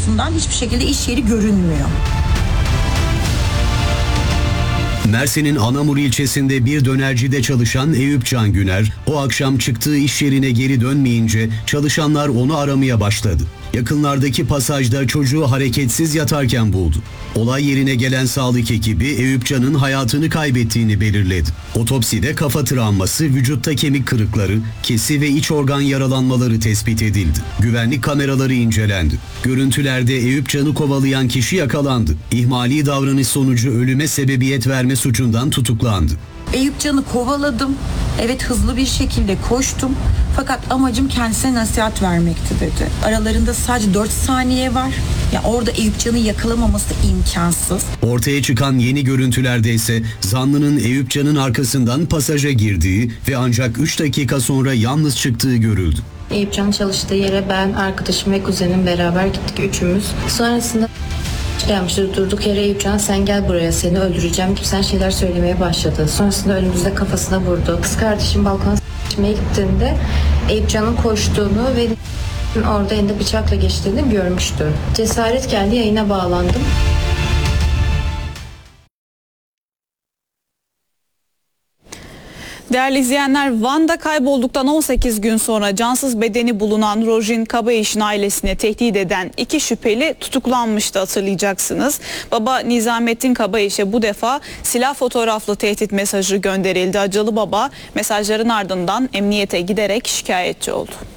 tarafından hiçbir şekilde iş yeri görünmüyor. Mersin'in Anamur ilçesinde bir dönercide çalışan Eyüp Can Güner, o akşam çıktığı iş yerine geri dönmeyince çalışanlar onu aramaya başladı. Yakınlardaki pasajda çocuğu hareketsiz yatarken buldu. Olay yerine gelen sağlık ekibi Eyüp Can'ın hayatını kaybettiğini belirledi. Otopside kafa travması, vücutta kemik kırıkları, kesi ve iç organ yaralanmaları tespit edildi. Güvenlik kameraları incelendi. Görüntülerde Eyüp Can'ı kovalayan kişi yakalandı. İhmali davranış sonucu ölüme sebebiyet verme suçundan tutuklandı. Eyüp Can'ı kovaladım. Evet, hızlı bir şekilde koştum. Fakat amacım kendisine nasihat vermekti dedi. Aralarında sadece 4 saniye var. Ya orada Eyüp Can'ı yakalamaması imkansız. Ortaya çıkan yeni görüntülerde ise zanlının Eyüp Can'ın arkasından pasaja girdiği ve ancak 3 dakika sonra yalnız çıktığı görüldü. Eyüp Can çalıştığı yere ben, arkadaşım ve kuzenim beraber gittik üçümüz. Sonrasında gelmişti, durduk yere Eyüp Can sen gel buraya, seni öldüreceğim gibi sen şeyler söylemeye başladı. Sonrasında önümüzde kafasına vurdu. Kız kardeşim balkona s**meye gittiğinde Eyüp Can'ın koştuğunu ve orada elinde bıçakla geçtiğini görmüştü. Cesaret geldi, yayına bağlandım. Değerli izleyenler, Van'da kaybolduktan 18 gün sonra cansız bedeni bulunan Rojin Kabayiş'in ailesine tehdit eden 2 şüpheli tutuklanmıştı, hatırlayacaksınız. Baba Nizamettin Kabayiş'e bu defa silah fotoğraflı tehdit mesajı gönderildi. Acılı baba mesajların ardından emniyete giderek şikayetçi oldu.